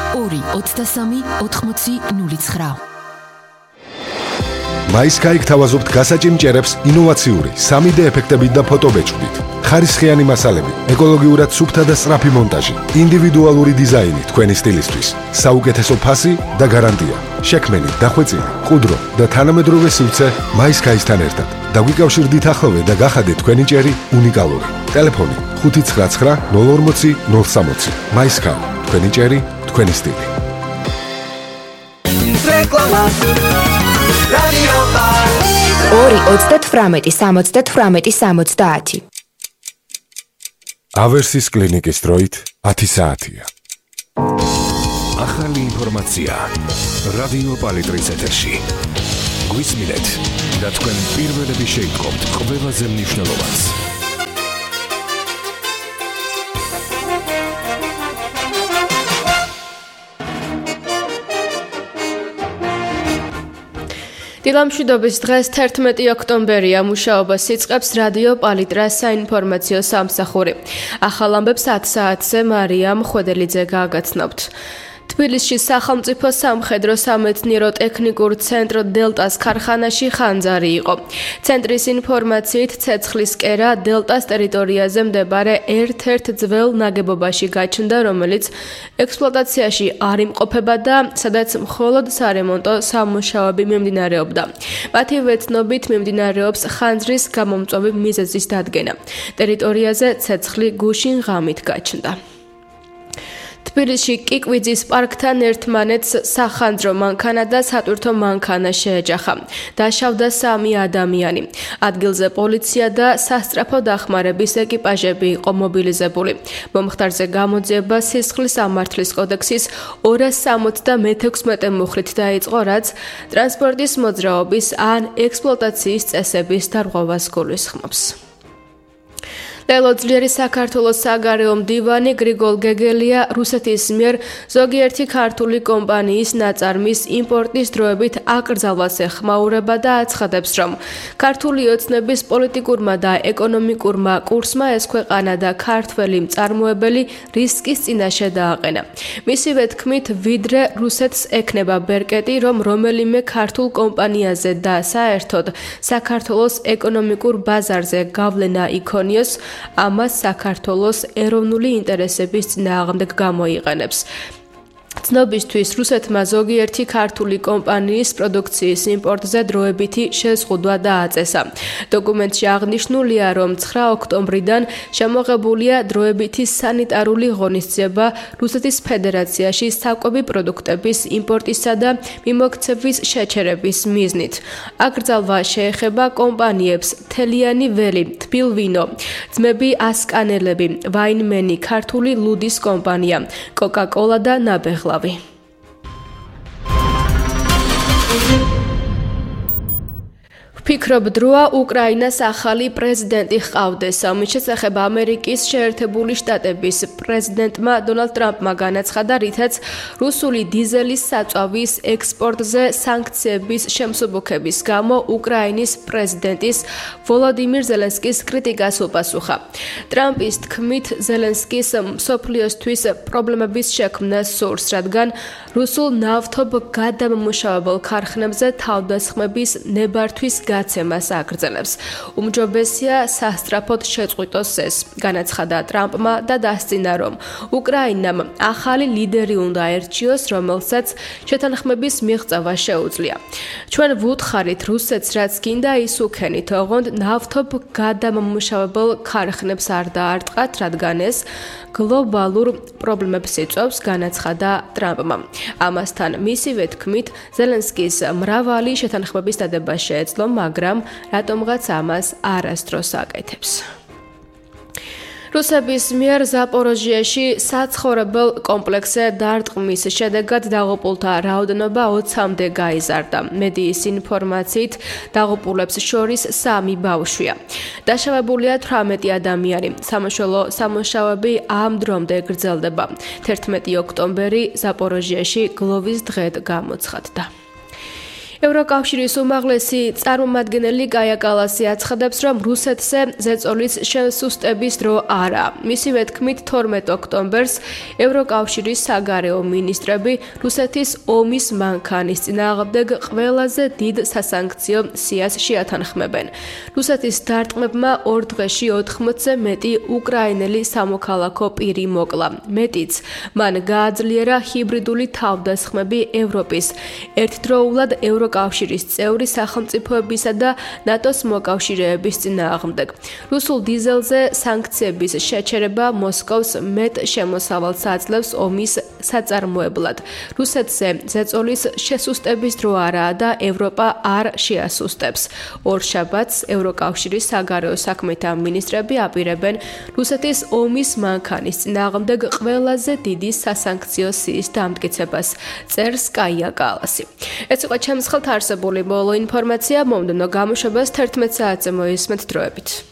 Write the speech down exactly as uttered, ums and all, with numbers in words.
ორი ოცდასამი ოთხმოცი ნული ცხრა. MySky გთავაზობთ გასაჭიმ ჭერებს ინოვაციური სამი დე ეფექტებით და ფოტობეჭდით. ხარისხიანი მასალები, ეკოლოგიურად სუფთა და სწრაფი მონტაჟი, ინდივიდუალური დიზაინი თქვენი სტილისთვის, საუკეთესო ფასი და გარანტია. შექმენი, დახვეწილი, ყუდრო და თანამედროვე სივრცე MySky-სთან ერთად. დაგვიკავშირდით ახლოვე და გახადეთ თქვენი ჭერი უნიკალური. ტელეფონი ხუთი ცხრა ცხრა ნულ ორმოცი ნულ სამოცი. MySky, თქვენი ჭერი, თქვენი სტილი. ორი ოცდათვრამეტი სამოცდათვრამეტი სამოცდაათი. ავერსის კლინიკის დროით ათი საათია. ახალი ინფორმაცია რადიო პალიტრის ეთერში. გვისმინეთ და თქვენ პირველები შეიტყობთ ყველაზე მნიშვნელოვანს. დილამშვიდობის დღეს თერთმეტი ოქტომბერია, მუშაობას იწყებს რადიო პალიტრას საინფორმაციო სამსახური. ახალ ამბებს ათ საათზე მარია მხვედელიძე გააგაცნობთ. თბილისში სახელმწიფო სამხედრო სამეცნიერო ტექნიკურ ცენტრ დელტას ქარხანაში ხანძარი იყო. ცენტრის ინფორმაციით ცეცხლის კერა დელტას ტერიტორიაზე მდებარე ერთ-ერთ ძველ ნაგებობაში გაჩნდა, რომელიც ექსპლუატაციაში არ იმყოფება და სადაც მხოლოდ სარემონტო სამუშაოები მიმდინარეობდა. მათი ვეცნობით მიმდინარეობს ხანძრის გამომწვევი მიზეზის დადგენა. ტერიტორიაზე ცეცხლი გუშინ ღამით გაჩნდა. თბილისში კიკვიძის პარკთან ერთმანეთს სახანძრო მანქანა და სატვირთო მანქანა შეეჯახა. დაშავდა სამი ადამიანი. ადგილზე პოლიცია და სასწრაფო დახმარების ეკიპაჟები იყო მობილიზებული. მომხდარზე გამოძიება სისხლის ამართლის კოდექსის ორას სამოცდამექვსმეტე მუხლით დაიწყო, რაც ტრანსპორტის მოძრაობის ან ექსპლუატაციის წესების დარღვევას გულისხმობს. ლელო ძლიერი საქართველოს საგარეო მდივანი გრიგოლ გეგელია რუსეთის მიერ ზოგიერთი ქართული კომპანიის ნაწარმის იმპორტის დროებით აკრძალვას ეხმაურება და აცხადებს, რომ ქართული ოცნების პოლიტიკურმა და ეკონომიკურმა კურსმა ეს ქვეყანა და ქართველი მწარმოებელი რისკის წინაშე დააყენა. მისივე თქმით, ვიდრე რუსეთს ექნება ბერკეტი, რომ რომელიმე ქართულ კომპანიაზე და საერთოდ საქართველოს ეკონომიკურ ბაზარზე გავლენა იქონიოს, ამას საქართველოს ეროვნული ინტერესების წინააღმდეგ გამოიყენებს. ცნობისთვის რუსეთმა ზოგიერთი ქართული კომპანიის პროდუქციის იმპორტზე დროებითი შეზღუდვა დააწესა. დოკუმენტში აღნიშნულია, რომ ცხრა ოქტომბრიდან შემოღებულია დროებითი სანიტარული ღონისძიება რუსეთის ფედერაციაში საკვები პროდუქტების იმპორტისა და მიმოქცევის შეჩერების მიზნით. აკრძალვა შეეხება კომპანიებს თელიანი ველი, თბილვინო, ძმები ასკანელები, ვაინმენი, ქართული ლუდის კომპანია, კოკა-კოლა და ნაბეღლავი. ვფიქრობ, დროა უკრაინას ახალი პრეზიდენტი ჰყავდეს. ამის შესახებ ამერიკის შეერთებული შტატების პრეზიდენტმა დონალდ ტრამპმა განაცხადა, რითაც რუსული დიზელის საწვავის ექსპორტზე სანქციების შემსუბუქების გამო უკრაინის პრეზიდენტის ვოლოდიმირ ზელენსკის კრიტიკას უპასუხა. ტრამპის თქმით, ზელენსკის მსოფლიოსთვის პრობლემების შექმნას სურს, რადგან რუსულ ნავთობ გადამამუშავებელ ქარხნებზე თავდასხმების ნებართვის გაცემას აგრძელებს. უმჯობესია სასწრაფოდ შეწყვიტოს ეს, განაცხადა ტრამპმა და დასძინა, რომ უკრაინამ ახალი ლიდერი უნდა ერჩიოს, რომელსაც შეთანხმების მიღწევა შეუძლია. ჩვენ ვუთხარით რუსეთს, რაც გინდა ის უქენით, ოღონდ ნავთობ გადამამუშავებელ ქარხნებს არ დაარტყათ, რადგან ეს გლობალურ პრობლემებს იწვევს, განაცხადა ტრამპმა. ამასთან მისივე თქმით, ზელენსკის მრავალი შეთანხმების დადება შეეძლო, მაგრამ რატომღაც ამას არასდროს აკეთებს. რუსების მიერ ზაპოროჟიაში საცხოვრებელ კომპლექსზე დარტყმის შედეგად დაღუპულთა რაოდენობა ოცამდე გაიზარდა. მედიის ინფორმაციით დაღუპულებს შორის სამი ბავშვია. დაშავებულია თვრამეტი ადამიანი. სამაშველო სამუშაოები ამ დრომდე გრძელდება. თერთმეტი ოქტომბერი ზაპოროჟიაში გლოვის დღედ გამოცხადდა. ევროკავშირის უმაღლესი წარმომადგენელი კაია კალასი აცხადებს, რომ რუსეთზე ზეწოლის შესუსტების დრო არა. მისივე თქმით, თორმეტ ოქტომბერს ევროკავშირის საგარეო მინისტრები რუსეთის ომის მანქანის წინააღმდეგ ყველაზე დიდ სასანქციო სიას შეათანხმებენ. რუსეთის დარტყმებმა ორ დღეში ოთხმოცზე მეტი უკრაინელი სამოქალაქო პირი მოკლა. მეტიც, მან გააძლიერა ჰიბრიდული თავდასხმები ევროპის ერთდროულად ევროკავშირის წევრი სახელმწიფოებისა და ნატოს მოკავშირეების წინააღმდეგ. რუსულ დიზელზე სანქციების შეჩერება მოსკოვს მეტ შემოსავალს აძლევს ომის საწარმოებლად. რუსეთზე ზეწოლის შესუსტების დრო არაა და ევროპა არ შეასუსტებს. ორშაბათს ევროკავშირის საგარეო საქმეთა მინისტრები აპირებენ რუსეთის ომის მანქანის წინააღმდეგ ყველაზე დიდი სასანქციო სიის დამტკიცებას, წერს კაია კალასი. ეს იყო ჩემს ხელთ არსებული ბოლო ინფორმაცია, მომდევნო გამოშვებას თერთმეტ საათზე მოისმენთ დროებით.